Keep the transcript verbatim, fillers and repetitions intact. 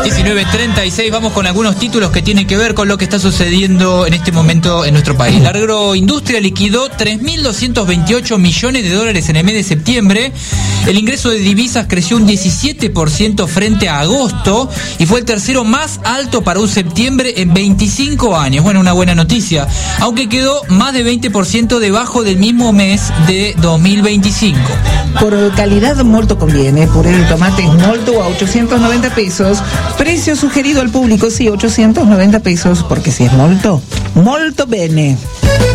diecinueve treinta y seis, vamos con algunos títulos que tienen que ver con lo que está sucediendo en este momento en nuestro país. La agroindustria liquidó tres mil doscientos veintiocho millones de dólares en el mes de septiembre. El ingreso de divisas creció un diecisiete por ciento frente a agosto y fue el tercero más alto para un septiembre en veinticinco años. Bueno, una buena noticia, aunque quedó más de veinte por ciento debajo del mismo mes de dos mil veinticinco. Por calidad molto conviene, puré de tomate molto a ochocientos noventa pesos. Precio sugerido al público, sí, ochocientos noventa pesos, porque si es molto, molto bene.